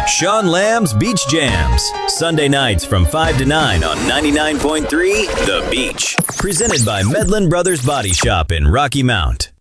Sean Lamb's Beach Jams. Sunday nights from 5 to 9 on 99.3 The Beach. Presented by Medlin Brothers Body Shop in Rocky Mount.